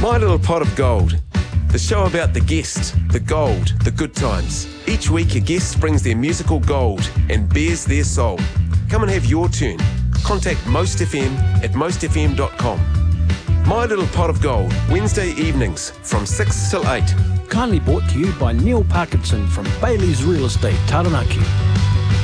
My Little Pot of Gold, the show about the guest, the gold, the good times. Each week a guest brings their musical gold and bears their soul. Come and have your turn. Contact Most FM at mostfm.com. My Little Pot of Gold, Wednesday evenings from 6 till 8. Kindly brought to you by Neil Parkinson from Bailey's Real Estate, Taranaki.